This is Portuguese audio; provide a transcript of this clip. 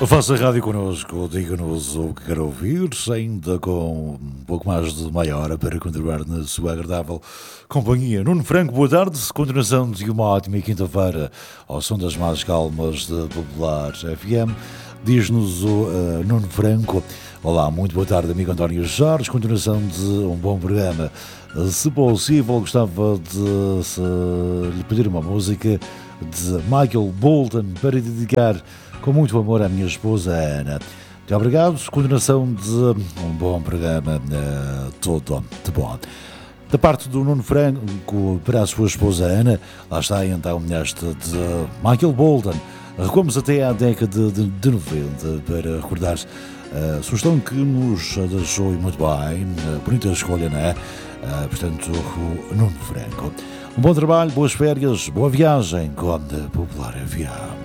Faça rádio connosco, diga-nos o que quer ouvir, ainda com um pouco mais de meia hora para continuar na sua agradável companhia. Nuno Franco, boa tarde, continuação de uma ótima quinta-feira ao som das mais calmas da Popular FM. Diz-nos o Nuno Franco. Olá, muito boa tarde, amigo António Jorge, continuação de um bom programa. Se possível, gostava de lhe pedir uma música de Michael Bolton para dedicar com muito amor à minha esposa Ana. Muito obrigado, continuação de um bom programa, todo de bom. Da parte do Nuno Franco para a sua esposa Ana, lá está então este de Michael Bolton. Recuamos até à década de 90 para recordar a sugestão que nos deixou muito bem, bonita escolha, não é? Portanto, o Nuno Franco. Um bom trabalho, boas férias, boa viagem com a Popular FM.